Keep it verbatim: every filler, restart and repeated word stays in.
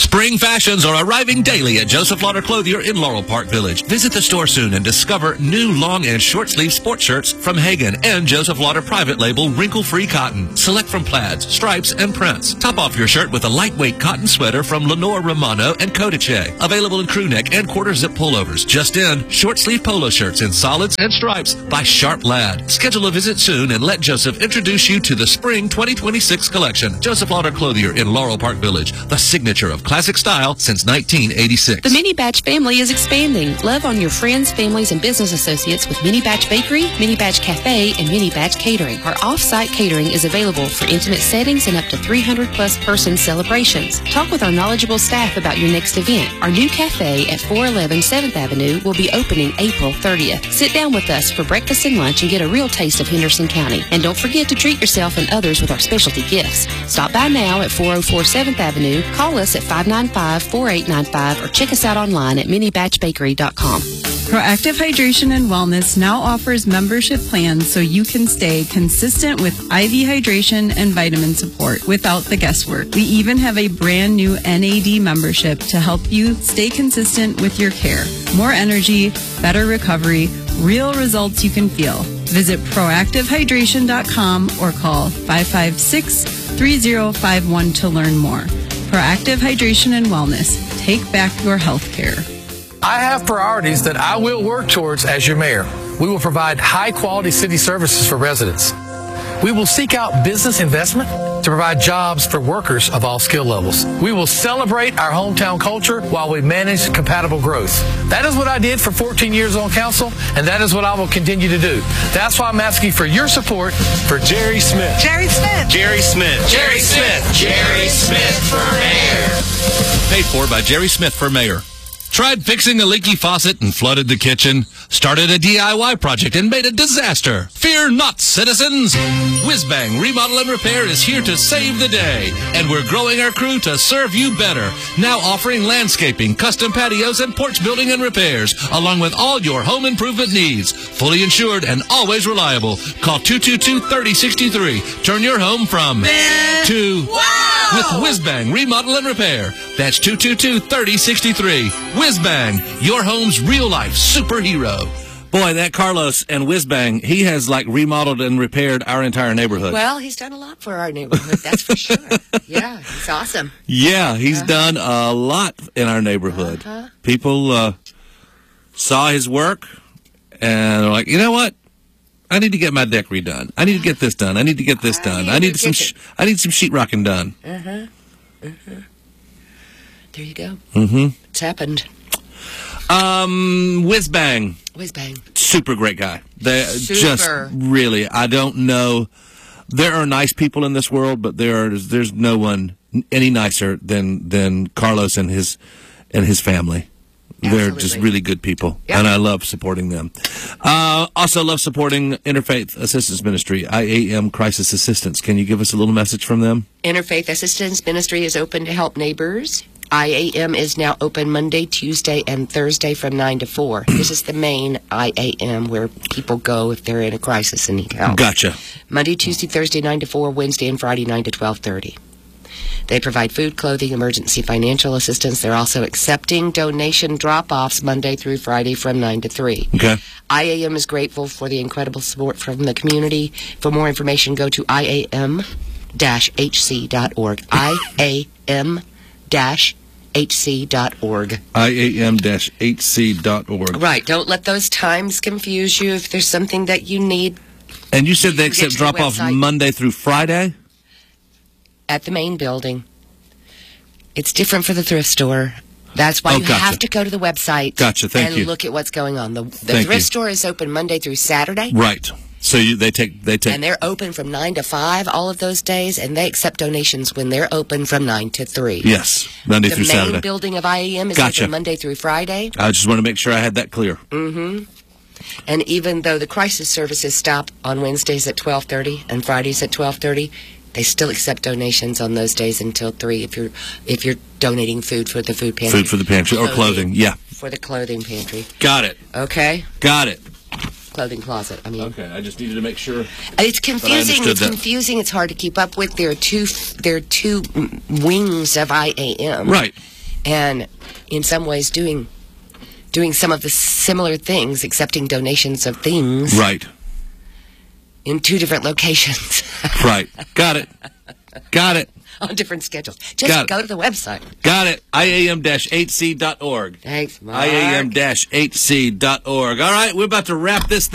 Spring fashions are arriving daily at Joseph Lauder Clothier in Laurel Park Village. Visit the store soon and discover new long and short sleeve sports shirts from Hagen and Joseph Lauder private label wrinkle-free cotton. Select from plaids, stripes, and prints. Top off your shirt with a lightweight cotton sweater from Lenore Romano and Codice. Available in crew neck and quarter zip pullovers. Just in, short sleeve polo shirts in solids and stripes by Sharp Lad. Schedule a visit soon and let Joseph introduce you to the Spring twenty twenty-six collection. Joseph Lauder Clothier in Laurel Park Village, the signature of classic style since nineteen eighty-six. The Mini Batch family is expanding. Love on your friends, families, and business associates with Mini Batch Bakery, Mini Batch Cafe, and Mini Batch Catering. Our off-site catering is available for intimate settings and up to three hundred plus person celebrations. Talk with our knowledgeable staff about your next event. Our new cafe at four eleven seventh Avenue will be opening April thirtieth. Sit down with us for breakfast and lunch and get a real taste of Henderson County. And don't forget to treat yourself and others with our specialty gifts. Stop by now at four oh four seventh Avenue. Call us at five nine five, four eight nine five or check us out online at mini batch bakery dot com. Proactive Hydration and Wellness now offers membership plans so you can stay consistent with I V hydration and vitamin support without the guesswork. We even have a brand new N A D membership to help you stay consistent with your care. More energy, better recovery, real results you can feel. Visit proactive hydration dot com or call five five six, three oh five one to learn more. Proactive Hydration and Wellness. Take back your health care. I have priorities that I will work towards as your mayor. We will provide high-quality city services for residents. We will seek out business investment to provide jobs for workers of all skill levels. We will celebrate our hometown culture while we manage compatible growth. That is what I did for fourteen years on council, and that is what I will continue to do. That's why I'm asking for your support for Jerry Smith. Jerry Smith. Jerry Smith. Jerry Smith. Jerry Smith for mayor. Paid for by Jerry Smith for mayor. Tried fixing a leaky faucet and flooded the kitchen? Started a D I Y project and made a disaster? Fear not, citizens! Whizbang Remodel and Repair is here to save the day, and we're growing our crew to serve you better. Now offering landscaping, custom patios, and porch building and repairs, along with all your home improvement needs. Fully insured and always reliable. Call two two two, three oh six three. Turn your home from Man. to wow. with Whizbang Remodel and Repair. That's two two two, three oh six three. Whizbang, your home's real-life superhero. Boy, that Carlos and Whizbang, he has like remodeled and repaired our entire neighborhood. Well, he's done a lot for our neighborhood, that's for sure. Yeah, he's awesome. Yeah, he's uh-huh. done a lot in our neighborhood. Uh-huh. People uh, saw his work and are like, you know what? I need to get my deck redone. I need to get this done. I need to get this I done. I need some. Sh- I need some sheetrocking done. Uh huh. Uh huh. There you go. Mm-hmm. It's happened. Um, Whizbang. Whizbang. Super great guy. They Super. Just really, I don't know. There are nice people in this world, but there are there's no one any nicer than than Carlos and his and his family. Absolutely. They're just really good people, yep. and I love supporting them. Uh, also love supporting Interfaith Assistance Ministry, I A M Crisis Assistance. Can you give us a little message from them? Interfaith Assistance Ministry is open to help neighbors. I A M is now open Monday, Tuesday, and Thursday from nine to four. This is the main I A M where people go if they're in a crisis and need help. Gotcha. Monday, Tuesday, Thursday, nine to four, Wednesday and Friday, nine to twelve thirty. They provide food, clothing, emergency financial assistance. They're also accepting donation drop-offs Monday through Friday from nine to three. Okay. I A M is grateful for the incredible support from the community. For more information, go to I A M H C dot org. I A M H C dot org. I A M H C dot org. Right. Don't let those times confuse you. If there's something that you need. And you said they accept drop-offs Monday through Friday? At the main building. It's different for the thrift store. That's why oh, you gotcha. have to go to the website gotcha, thank and you. look at what's going on. The, the Thank thrift you. store is open Monday through Saturday. Right. So you, they take they take and they're open from nine to five all of those days, and they accept donations when they're open from nine to three. Yes, Monday the through Saturday. The main building of I A M is gotcha. open Monday through Friday. I just want to make sure I had that clear. Mm-hmm. And even though the crisis services stop on Wednesdays at twelve thirty and Fridays at twelve thirty, they still accept donations on those days until three if you're if you're donating food for the food pantry. Food for the pantry or clothing, yeah. For the clothing pantry. Got it. Okay. Got it. clothing closet. I mean, Okay, I just needed to make sure. it's confusing. understood It's that. confusing. It's hard to keep up with. There are two. There are two mm, wings of I A M. Right. And in some ways, doing doing some of the similar things, accepting donations of things Right. in two different locations Right. Got it. Got it. on different schedules. Got Just it. go to the website. Got it. I A M eight C dot org. Thanks, Mark. I A M eight C dot org. All right, we're about to wrap this thing